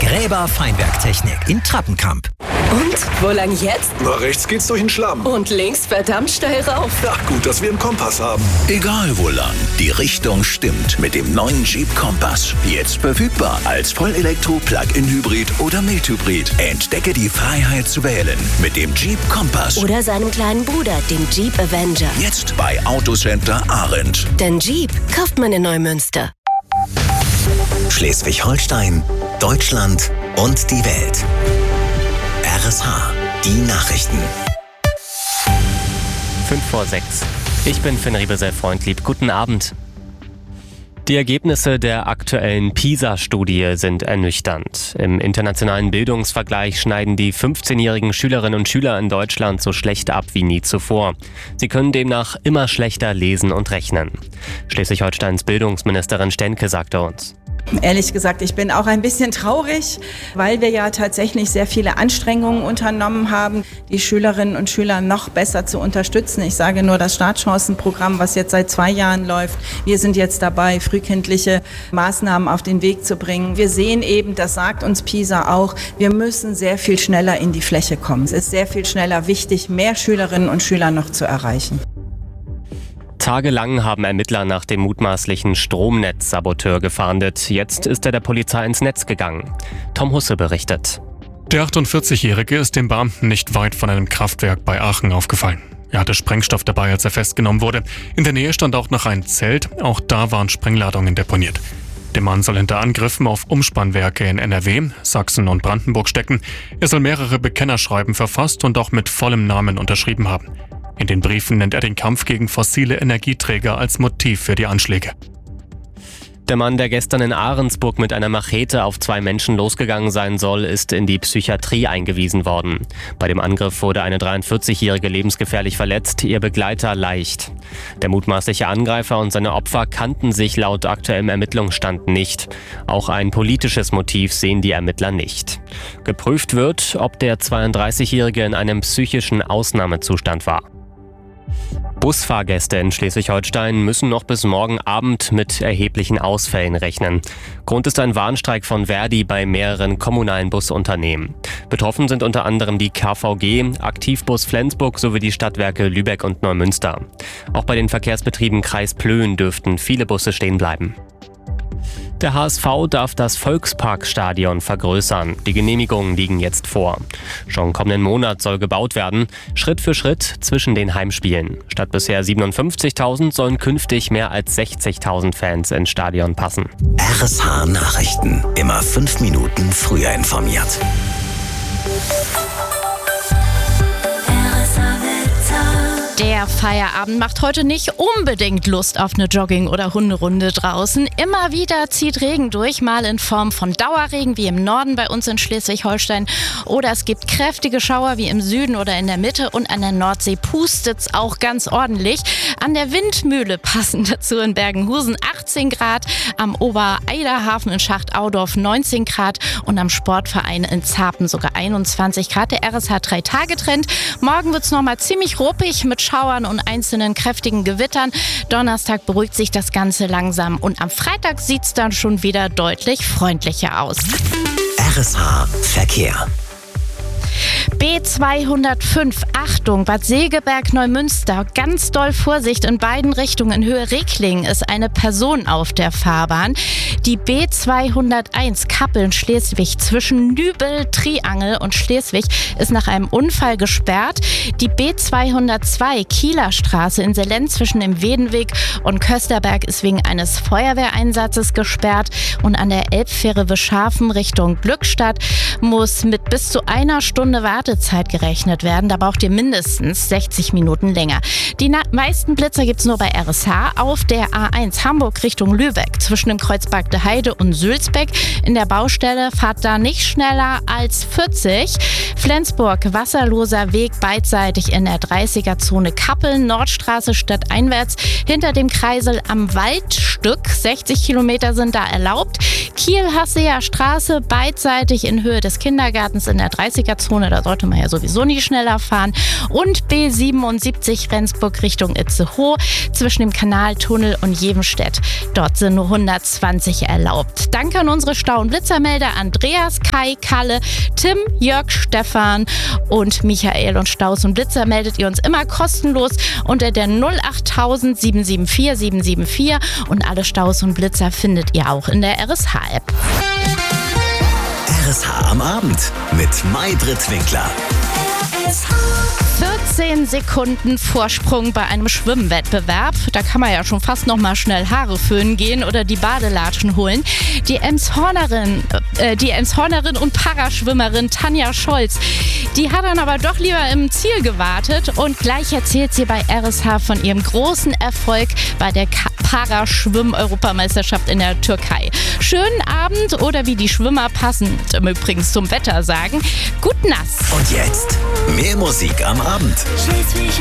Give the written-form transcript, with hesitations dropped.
Gräber Feinwerktechnik in Trappenkamp. Und, wo lang jetzt? Na, rechts geht's durch den Schlamm. Und links verdammt steil rauf. Ach gut, dass wir einen Kompass haben. Egal wo lang, die Richtung stimmt mit dem neuen Jeep Kompass. Jetzt verfügbar als Vollelektro, Plug-in-Hybrid oder Mild-Hybrid. Entdecke die Freiheit zu wählen mit dem Jeep Kompass. Oder seinem kleinen Bruder, dem Jeep Avenger. Jetzt bei Autocenter Arendt. Denn Jeep kauft man in Neumünster. Schleswig-Holstein, Deutschland und die Welt. RSH, die Nachrichten. 5:06. Ich bin Finn Riebesell-Freundlieb. Guten Abend. Die Ergebnisse der aktuellen PISA-Studie sind ernüchternd. Im internationalen Bildungsvergleich schneiden die 15-jährigen Schülerinnen und Schüler in Deutschland so schlecht ab wie nie zuvor. Sie können demnach immer schlechter lesen und rechnen. Schleswig-Holsteins Bildungsministerin Stenke sagte uns: Ehrlich gesagt, ich bin auch ein bisschen traurig, weil wir ja tatsächlich sehr viele Anstrengungen unternommen haben, die Schülerinnen und Schüler noch besser zu unterstützen. Ich sage nur das Startchancenprogramm, was jetzt seit 2 Jahren läuft. Wir sind jetzt dabei, frühkindliche Maßnahmen auf den Weg zu bringen. Wir sehen eben, das sagt uns PISA auch, wir müssen sehr viel schneller in die Fläche kommen. Es ist sehr viel schneller wichtig, mehr Schülerinnen und Schüler noch zu erreichen. Tagelang haben Ermittler nach dem mutmaßlichen Stromnetzsaboteur gefahndet. Jetzt ist er der Polizei ins Netz gegangen. Tom Husse berichtet. Der 48-Jährige ist dem Beamten nicht weit von einem Kraftwerk bei Aachen aufgefallen. Er hatte Sprengstoff dabei, als er festgenommen wurde. In der Nähe stand auch noch ein Zelt. Auch da waren Sprengladungen deponiert. Der Mann soll hinter Angriffen auf Umspannwerke in NRW, Sachsen und Brandenburg stecken. Er soll mehrere Bekennerschreiben verfasst und auch mit vollem Namen unterschrieben haben. In den Briefen nennt er den Kampf gegen fossile Energieträger als Motiv für die Anschläge. Der Mann, der gestern in Ahrensburg mit einer Machete auf 2 Menschen losgegangen sein soll, ist in die Psychiatrie eingewiesen worden. Bei dem Angriff wurde eine 43-Jährige lebensgefährlich verletzt, ihr Begleiter leicht. Der mutmaßliche Angreifer und seine Opfer kannten sich laut aktuellem Ermittlungsstand nicht. Auch ein politisches Motiv sehen die Ermittler nicht. Geprüft wird, ob der 32-Jährige in einem psychischen Ausnahmezustand war. Busfahrgäste in Schleswig-Holstein müssen noch bis morgen Abend mit erheblichen Ausfällen rechnen. Grund ist ein Warnstreik von Verdi bei mehreren kommunalen Busunternehmen. Betroffen sind unter anderem die KVG, Aktivbus Flensburg sowie die Stadtwerke Lübeck und Neumünster. Auch bei den Verkehrsbetrieben Kreis Plön dürften viele Busse stehen bleiben. Der HSV darf das Volksparkstadion vergrößern. Die Genehmigungen liegen jetzt vor. Schon kommenden Monat soll gebaut werden, Schritt für Schritt zwischen den Heimspielen. Statt bisher 57.000 sollen künftig mehr als 60.000 Fans ins Stadion passen. RSH Nachrichten. Immer 5 Minuten früher informiert. Der Feierabend macht heute nicht unbedingt Lust auf eine Jogging- oder Hunderunde draußen. Immer wieder zieht Regen durch, mal in Form von Dauerregen wie im Norden bei uns in Schleswig-Holstein. Oder es gibt kräftige Schauer wie im Süden oder in der Mitte und an der Nordsee pustet's auch ganz ordentlich. An der Windmühle passen dazu in Bergenhusen 18 Grad, am Obereiderhafen in Schacht-Audorf 19 Grad und am Sportverein in Zapen sogar 21 Grad. Der RSH 3-Tage-Trend. Morgen wird's nochmal ziemlich ruppig mit Schauern und einzelnen kräftigen Gewittern. Donnerstag beruhigt sich das Ganze langsam und am Freitag sieht's dann schon wieder deutlich freundlicher aus. RSH Verkehr. B205, Achtung, Bad Segeberg-Neumünster, ganz doll Vorsicht in beiden Richtungen. In Höhe Reckling ist eine Person auf der Fahrbahn. Die B201, Kappeln-Schleswig, zwischen Nübel, Triangel und Schleswig ist nach einem Unfall gesperrt. Die B202, Kieler Straße in Selenz zwischen dem Wedenweg und Kösterberg ist wegen eines Feuerwehreinsatzes gesperrt. Und an der Elbfähre Wischhafen Richtung Glückstadt muss mit bis zu 1 Stunde Wartezeit gerechnet werden. Da braucht ihr mindestens 60 Minuten länger. Die meisten Blitzer gibt es nur bei RSH auf der A1 Hamburg Richtung Lübeck zwischen dem Kreuz Bagde Heide und Sülzbeck. In der Baustelle fahrt da nicht schneller als 40. Flensburg, wasserloser Weg beidseitig in der 30er-Zone Kappeln, Nordstraße stadteinwärts hinter dem Kreisel am Waldstück. 60 Kilometer sind da erlaubt. Kiel-Hasseer Straße beidseitig in Höhe des Kindergartens in der 30er-Zone. Da sollte brauchte man ja sowieso nie schneller fahren. Und B77 Rendsburg Richtung Itzehoe zwischen dem Kanaltunnel und Jevenstedt. Dort sind nur 120 erlaubt. Danke an unsere Stau- und Blitzermelder Andreas, Kai, Kalle, Tim, Jörg, Stefan und Michael. Und Staus und Blitzer meldet ihr uns immer kostenlos unter der 08000 774 774 und alle Staus und Blitzer findet ihr auch in der RSH-App. RSH am Abend mit Mai-Britt Winkler. 14 Sekunden Vorsprung bei einem Schwimmwettbewerb. Da kann man ja schon fast noch mal schnell Haare föhnen gehen oder die Badelatschen holen. Die Emshornerin und Paraschwimmerin Tanja Scholz, die hat dann aber doch lieber im Ziel gewartet und gleich erzählt sie bei RSH von ihrem großen Erfolg bei der Paraschwimm-Europameisterschaft in der Türkei. Schönen Abend oder wie die Schwimmer passend im Übrigen zum Wetter sagen, gut nass. Und jetzt mehr Musik am Abend. Schleswig